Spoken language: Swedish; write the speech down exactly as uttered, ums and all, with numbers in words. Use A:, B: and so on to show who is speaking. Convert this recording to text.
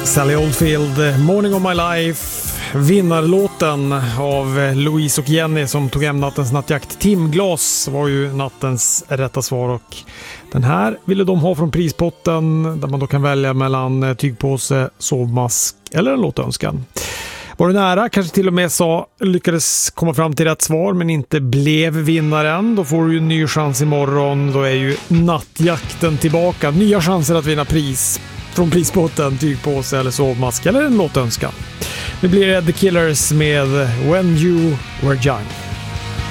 A: Sally Oldfield, Morning of My Life, vinnarlåten av Louise och Jenny som tog hem nattens nattjakt. Timglas var ju nattens rätta svar och den här ville de ha från prispotten där man då kan välja mellan tygpåse, sovmask eller en låtönskan. Var du nära, kanske till och med sa lyckades komma fram till rätt svar men inte blev vinnaren, då får du ju en ny chans imorgon. Då är ju nattjakten tillbaka. Nya chanser att vinna pris från prispotten, tygpåse eller sovmask eller en låtönskan. Nu blir det The Killers med When You Were Young.